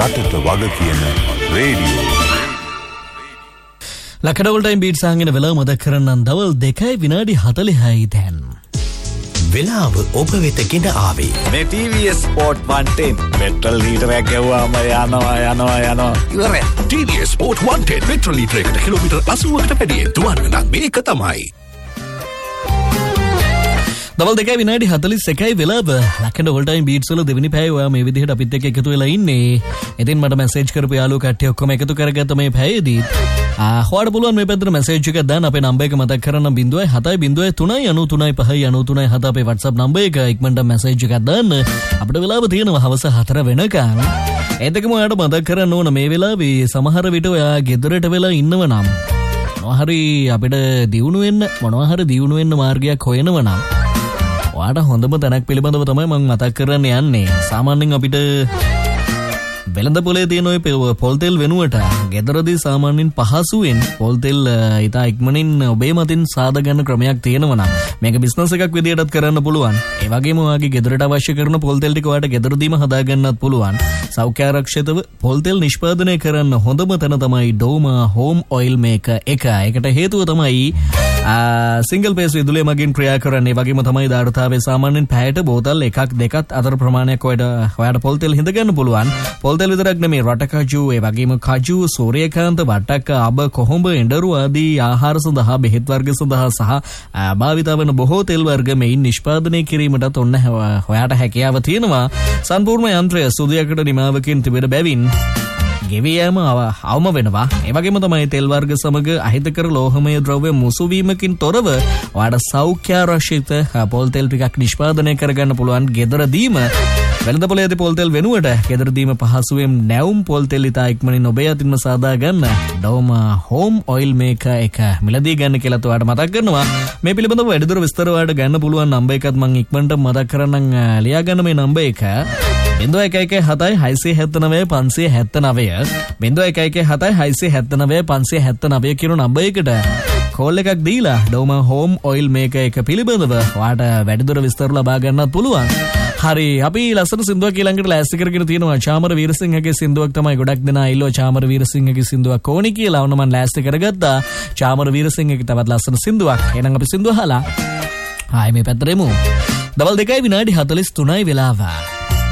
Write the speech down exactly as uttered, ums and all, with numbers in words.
රටට වග කියන රේඩියෝ. ලකඩවල් ටයිම් බීට් සාංගින වෙලාව මතක් කරන්නම් දවල් දෙකයි විනාඩි හතළිහයි දැන්. වෙලාව ඔබ වෙත ගෙන ආවේ මේ ටී වී S Sport one ten petrol ලීටරයක් ගෙවුවාම යනවා යනවා යනවා ඉවරයි. ටී වී S Sport one ten petrol ලීටරයකට kilometre අසූවකට වැඩියෙන් දුවන්න නම් මේක තමයි. දවල් දෙකයි විනාඩි හතළිස් එකයි වෙලාව. ලකඩ ඕල් ටයිම් බීට්ස් වල දෙවෙනි පැය ඔයා මේ විදිහට අපිත් එක්ක එකතු වෙලා ඉන්නේ. ඉතින් මට මැසේජ් කරපු යාළුවෝ කට්ටිය ඔක්කොම එකතු කරගත්ත මේ පැයේදී ආ හොයාට පුළුවන් මේ පැත්තට මැසේජ් එකක් දාන්න. අපේ නම්බර් එක මතක් කරගන්න zero seven zero three nine nine three five nine three seven අපේ WhatsApp නම්බර් එක. ඉක්මනට මැසේජ් එකක් දාන්න. අපිට වෙලාව තියෙනවා හවස හතර වෙනකන්. ඒතකම ඔයාට මතක් කරන්න ඕන මේ වෙලාවේ සමහර විට ඔයා ගෙදරට වෙලා ඉන්නව නම් මොනවා හරි අපිට දියුණු වෙන්න මොනවා හරි දියුණු වෙන්න මාර්ගයක් හොයනව නම් ඔයාට හොඳම තැනක් පිළිබඳව තමයි මම මතක් කරන්න යන්නේ. සාමාන්‍යයෙන් අපිට වෙළඳ පොලේ තියෙන ඔය පොල් තෙල් වෙනුවට ගෙදරදී සාමාන්‍යයෙන් පහසුවෙන් පොල් තෙල් ඉතා ඉක්මනින් ඔබේ මතින් සාද ගන්න ක්‍රමයක් තියෙනවා නම් මේක බිස්නස් එකක් විදියටත් කරන්න පුළුවන්. ඒ වගේම ඔයාගේ ගෙදරට අවශ්‍ය කරන පොල් තෙල් ටික ඔයාට ගෙදරදීම හදා ගන්නත් පුළුවන්. සෞඛ්‍ය ආරක්ෂිතව පොල් තෙල් නිෂ්පාදනය කරන්න හොඳම තැන තමයි ඩෝමා හෝම් ඔයිල් මේක එක. ඒකට හේතුව තමයි සිංගල් පේස් විදුලිය මගින් ක්‍රියා කරන්නේ. වගේම තමයි දාර්ථාවේ සාමාන්‍යයෙන් පැයට බෝතල් එකක් දෙකත් අතර ප්‍රමාණයක් ඔයාට ඔයාට පොල් තෙල් හිඳ ගන්න පුළුවන්. පොල් තෙල් විතරක් නෙමෙයි රට කජු, ඒ වගේම කජු, සූර්යකාන්ත, වට්ටක්ක, අබ, කොහොඹ, එඬරු ආදී ආහාර සඳහා බෙහෙත් වර්ග සඳහා සහ භාවිත වන බොහෝ තෙල් වර්ග මෙයින් නිෂ්පාදනය කිරීමටත් ඔන්න ඔයාට හැකියාව තියෙනවා. සම්පූර්ණ යන්ත්‍රය සුදියකට නිමාවකින් තිබෙන බැවින් ගෙවියම අවම වෙනවා. ඒ වගේම තමයි තෙල් වර්ග සමග අහිතකර ලෝහමය ද්‍රව්‍ය මුසු වීමකින් තොරව ඔයාට සෞඛ්‍ය ආරක්ෂිත පොල් තෙල් ටිකක් නිෂ්පාදනය කරගන්න පුළුවන් ගෙදරදීම. වෙළඳ පොලේදී පොල් තෙල් වෙනුවට ගෙදරදීම පහසුවෙන් නැවුම් පොල් තෙල් ඉතා ඉක්මනින් ඔබේ අතින්ම සාදා ගන්න ඩෝමා හෝම් ඔයිල් මේකර් එක මිලදී ගන්න කියලා ඔයාලට මතක් කරනවා. මේ පිළිබඳව වැඩිදුර විස්තර ඔයාලට ගන්න පුළුවන් නම්බර් එකත් මම ඉක්මනට මතක් කරන්නම්. ලියා ගන්න මේ නම්බර් එක zero one one seven six seven nine five seven nine zero one one seven six seven nine five seven nine කියන නම්බර් එකට කෝල් එකක් දීලා ඩෝමා හෝම් ඔයිල් මේකර් එක පිළිබඳව ඔයාලට වැඩිදුර විස්තර ලබා ගන්නත් පුළුවන්. හරි, අපි ලස්සන සින්දුවක් ඊළඟට ලෑස්ති කරගෙන තියෙනවා. චාමර වීරසිංහගේ සින්දුවක් තමයි ගොඩක් දෙනා ඉල්ලුවා. චාමර වීරසිංහගේ සින්දුවක් ඕනි කියලා වුණ මම ලෑස්ති කරගත්තා. චාමර වීරසිංහගේ තවත් ලස්සන සින්දුවක්. එහෙනම් අපි සින්දුව අහලා ආයි මේ පැත්තට එමු. දවල් දෙකයි විනාඩි හතළිස් තුනයි වෙලාව.